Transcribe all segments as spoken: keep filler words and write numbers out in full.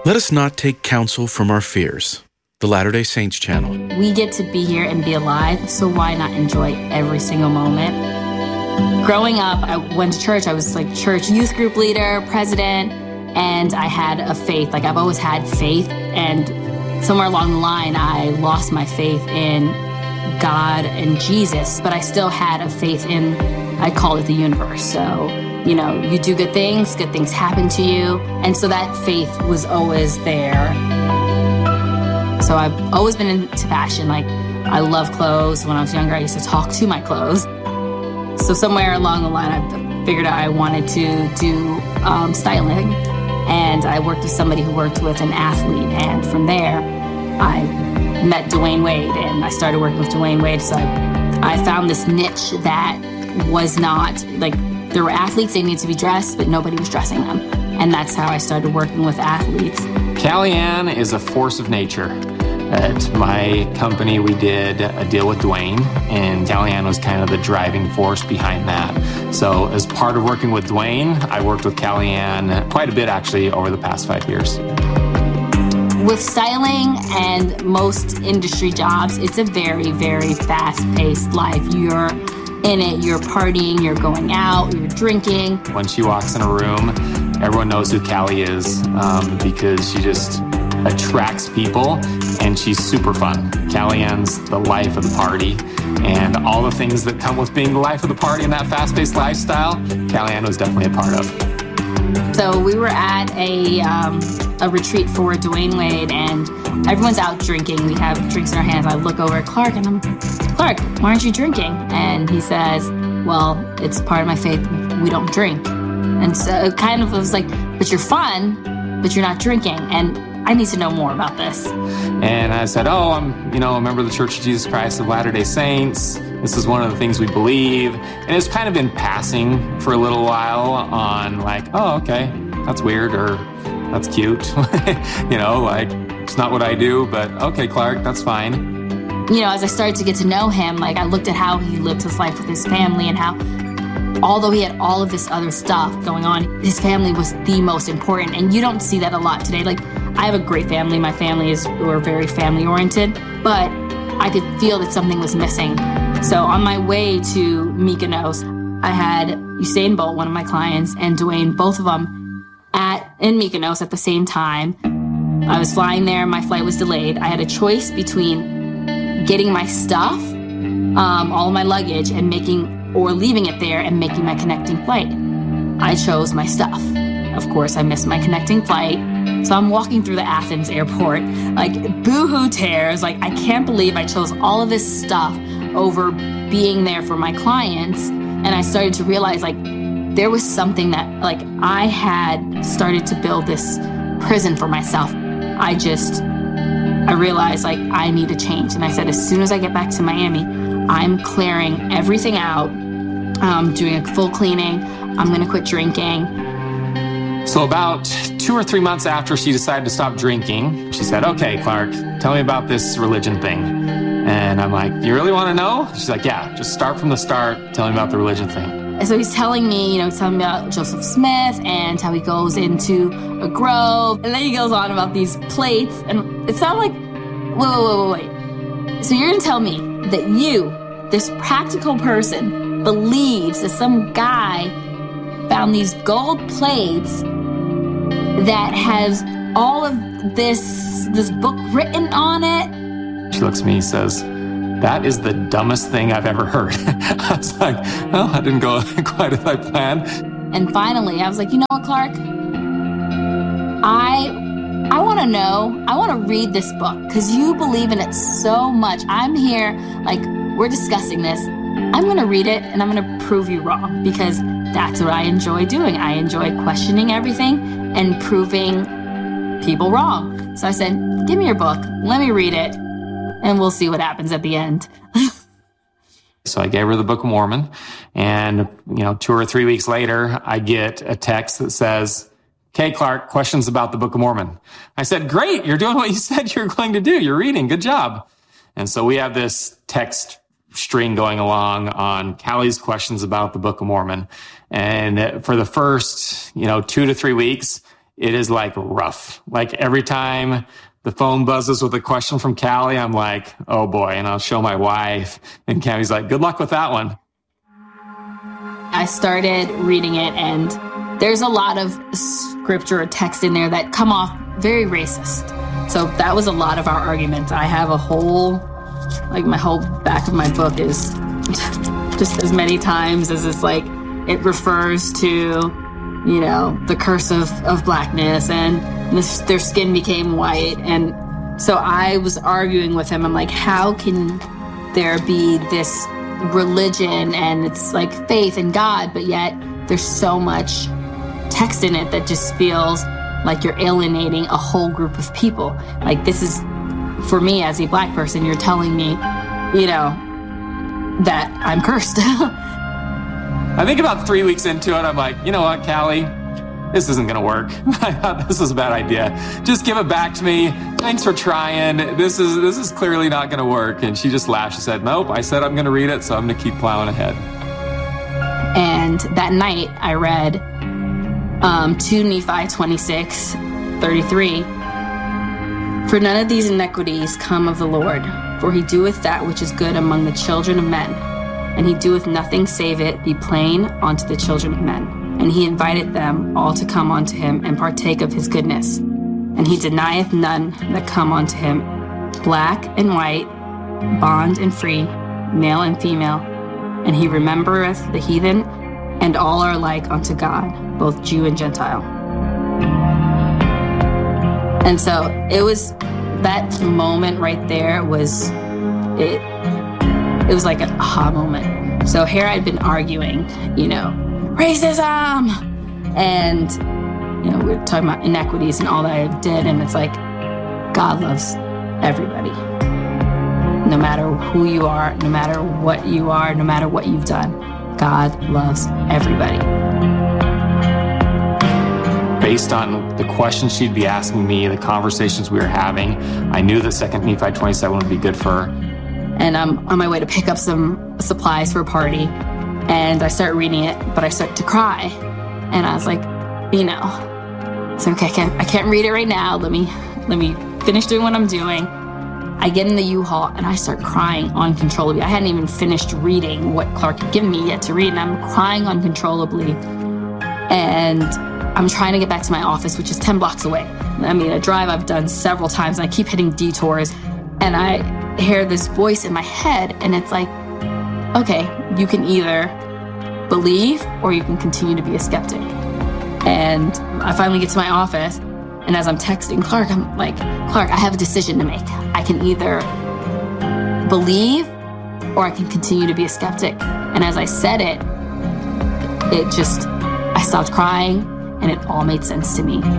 Let us not take counsel from our fears. The Latter-day Saints Channel. We get to be here and be alive, so why not enjoy every single moment? Growing up, I went to church. I was like church youth group leader, president, and I had a faith. Like I've always had faith, and somewhere along the line, I lost my faith in God and Jesus, but I still had a faith in, I call it the universe. So, you know, you do good things, good things happen to you. And so that faith was always there. So I've always been into fashion. Like, I love clothes. When I was younger, I used to talk to my clothes. So somewhere along the line, I figured out I wanted to do um, styling. And I worked with somebody who worked with an athlete. And from there, I met Dwayne Wade, and I started working with Dwayne Wade. So I, I found this niche that was not, like, there were athletes, they needed to be dressed, but nobody was dressing them. And that's how I started working with athletes. Callie-Ann is a force of nature. At my company, we did a deal with Dwayne, and Callie-Ann was kind of the driving force behind that. So as part of working with Dwayne, I worked with Callie-Ann quite a bit, actually, over the past five years. With styling and most industry jobs, it's a very, very fast-paced life. You're in it, you're partying, you're going out, you're drinking. When she walks in a room, everyone knows who Callie is um, because she just attracts people, and she's super fun. Callie-Ann's the life of the party, and all the things that come with being the life of the party and that fast-paced lifestyle, Callie-Ann was definitely a part of. So we were at a um, a retreat for Dwayne Wade, and everyone's out drinking. We have drinks in our hands. I look over at Clark, and I'm, Clark, why aren't you drinking? And he says, well, it's part of my faith. We don't drink. And so it kind of was like, but you're fun, but you're not drinking. And I need to know more about this. And I said, oh, I'm, you know, a member of the Church of Jesus Christ of Latter-day Saints. This is one of the things we believe. And it's kind of been passing for a little while on like, oh, okay, that's weird, or that's cute. You know, like, it's not what I do, but okay, Clark, that's fine. You know, as I started to get to know him, like I looked at how he lived his life with his family, and how, although he had all of this other stuff going on, his family was the most important. And you don't see that a lot today. Like, I have a great family. My family is, we're very family oriented, but I could feel that something was missing. So on my way to Mykonos, I had Usain Bolt, one of my clients, and Dwayne, both of them at in Mykonos at the same time. I was flying there. My flight was delayed. I had a choice between getting my stuff, um, all of my luggage, and making, or leaving it there and making my connecting flight. I chose my stuff. Of course, I missed my connecting flight. So I'm walking through the Athens airport, like boohoo tears. Like, I can't believe I chose all of this stuff over being there for my clients. And I started to realize, like, there was something that, like, I had started to build this prison for myself. I just, I realized, like, I need to change. And I said, as soon as I get back to Miami, I'm clearing everything out, um, doing a full cleaning. I'm going to quit drinking. So about two or three months after she decided to stop drinking, she said, okay, Clark, tell me about this religion thing. And I'm like, you really want to know? She's like, yeah, just start from the start. Tell me about the religion thing. And so he's telling me, you know, he's telling me about Joseph Smith and how he goes into a grove. And then he goes on about these plates. And it sounded like, wait, wait, wait, wait, wait. So you're going to tell me that you, this practical person, believes that some guy found these gold plates that has all of this this book written on it? She looks at me and says, that is the dumbest thing I've ever heard. I was like, oh, I didn't go quite as I planned. And finally, I was like, you know what, Clark? I I want to know, I want to read this book because you believe in it so much. I'm here, like, we're discussing this. I'm going to read it and I'm going to prove you wrong because that's what I enjoy doing. I enjoy questioning everything and proving people wrong. So I said, give me your book. Let me read it. And we'll see what happens at the end. So I gave her the Book of Mormon. And, you know, two or three weeks later, I get a text that says, okay, Clark, questions about the Book of Mormon. I said, great. You're doing what you said you were going to do. You're reading. Good job. And so we have this text string going along on Callie's questions about the Book of Mormon. And for the first, you know, two to three weeks, it is like rough. Like every time the phone buzzes with a question from Callie, I'm like, oh boy. And I'll show my wife and Cammie's like, good luck with that one. I started reading it, and there's a lot of scripture or text in there that come off very racist. So that was a lot of our argument. I have a whole, like my whole back of my book is just as many times as it's like, it refers to, you know, the curse of, of blackness, and this, their skin became white. And so I was arguing with him. I'm like, how can there be this religion and it's like faith in God, but yet there's so much text in it that just feels like you're alienating a whole group of people. Like this is, for me as a black person, you're telling me, you know, that I'm cursed. I think about three weeks into it, I'm like, you know what, Callie, this isn't gonna work. I thought this was a bad idea. Just give it back to me. Thanks for trying. This is this is clearly not gonna work. And she just laughed. She said, nope, I said I'm gonna read it, so I'm gonna keep plowing ahead. And that night I read um, two Nephi twenty-six, thirty-three. For none of these iniquities come of the Lord, for he doeth that which is good among the children of men, and he doeth nothing save it be plain unto the children of men. And he invited them all to come unto him and partake of his goodness. And he denieth none that come unto him, black and white, bond and free, male and female. And he remembereth the heathen, and all are alike unto God, both Jew and Gentile. And so it was, that moment right there was, it, it was like an aha moment. So here I'd been arguing, you know, racism, and you know, we're talking about inequities and all that I did, and it's like, God loves everybody. No matter who you are, no matter what you are, no matter what you've done, God loves everybody. Based on the questions she'd be asking me, the conversations we were having, I knew that Second Nephi twenty-seven would be good for her. And I'm on my way to pick up some supplies for a party, and I start reading it, but I start to cry. And I was like, you know, so okay, I can't, I can't read it right now. Let me, let me finish doing what I'm doing. I get in the U-Haul and I start crying uncontrollably. I hadn't even finished reading what Clark had given me yet to read, and I'm crying uncontrollably. And I'm trying to get back to my office, which is ten blocks away. I mean, a drive I've done several times, and I keep hitting detours. And I hear this voice in my head, and it's like, okay, you can either believe or you can continue to be a skeptic. And I finally get to my office, and as I'm texting Clark, I'm like, Clark, I have a decision to make. I can either believe or I can continue to be a skeptic. And as I said it, it just, I stopped crying, and it all made sense to me.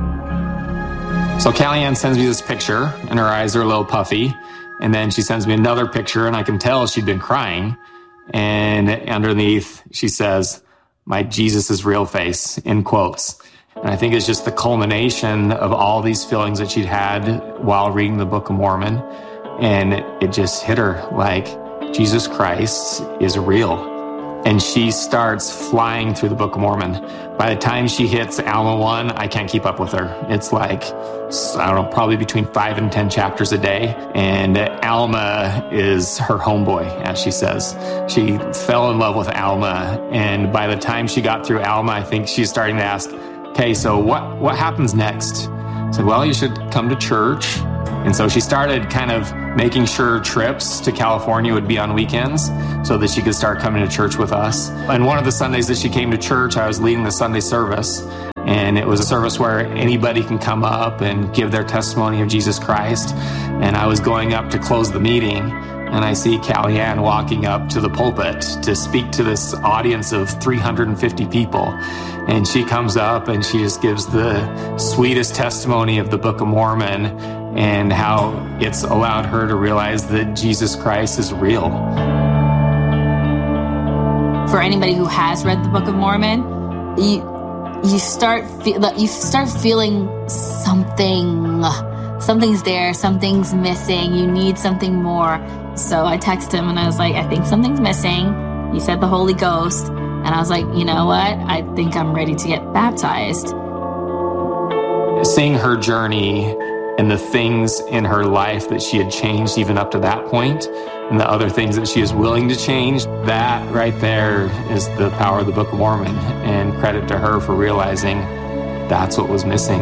So Callie-Ann sends me this picture, and her eyes are a little puffy. And then she sends me another picture, and I can tell she'd been crying. And underneath, she says, my Jesus is real face, in quotes. And I think it's just the culmination of all these feelings that she'd had while reading the Book of Mormon. And it just hit her like, Jesus Christ is real. And she starts flying through the Book of Mormon. By the time she hits Alma one, I can't keep up with her. It's like, I don't know, probably between five and ten chapters a day. And Alma is her homeboy, as she says. She fell in love with Alma. And by the time she got through Alma, I think she's starting to ask, okay, so what, what happens next? I said, well, you should come to church. And so she started kind of making sure trips to California would be on weekends so that she could start coming to church with us. And one of the Sundays that she came to church, I was leading the Sunday service. And it was a service where anybody can come up and give their testimony of Jesus Christ. And I was going up to close the meeting, and I see Callie-Ann walking up to the pulpit to speak to this audience of three hundred fifty people. And she comes up and she just gives the sweetest testimony of the Book of Mormon and how it's allowed her to realize that Jesus Christ is real. For anybody who has read the Book of Mormon, you you start fe- you start feeling something. Something's there, something's missing, you need something more. So I texted him and I was like, I think something's missing. He said the Holy Ghost. And I was like, you know what? I think I'm ready to get baptized. seeing her journey and the things in her life that she had changed even up to that point, and the other things that she is willing to change, that right there is the power of the Book of Mormon, and credit to her for realizing that's what was missing.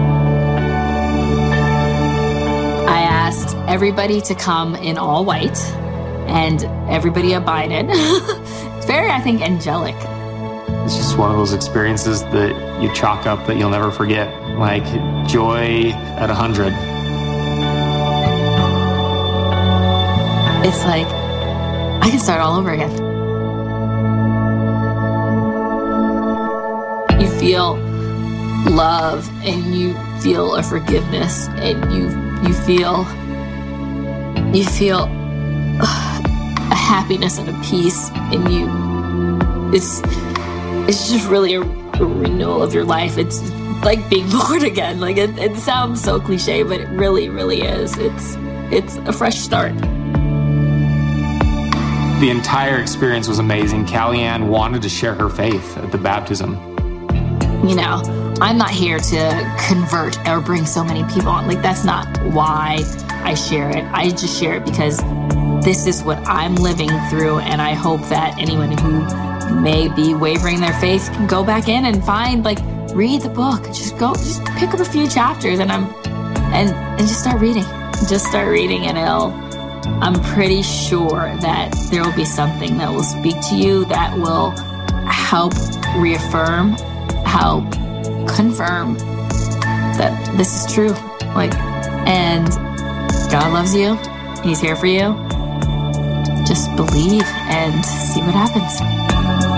I asked everybody to come in all white, and everybody abided. It's very, I think, angelic. It's just one of those experiences that you chalk up that you'll never forget, like joy at a hundred. It's like, I can start all over again. You feel love, and you feel a forgiveness, and you you feel you feel uh, a happiness and a peace, and you it's it's just really a, a renewal of your life. It's like being born again. Like it, it sounds so cliche, but it really, really is. It's it's a fresh start. The entire experience was amazing. Callie-Ann wanted to share her faith at the baptism. You know, I'm not here to convert or bring so many people on. Like, that's not why I share it. I just share it because this is what I'm living through, and I hope that anyone who may be wavering in their faith can go back in and find, like, read the book. Just go, just pick up a few chapters, and I'm, and and just start reading. Just start reading, and it'll. I'm pretty sure that there will be something that will speak to you, that will help reaffirm, help confirm that this is true. Like, and God loves you. He's here for you. Just believe and see what happens.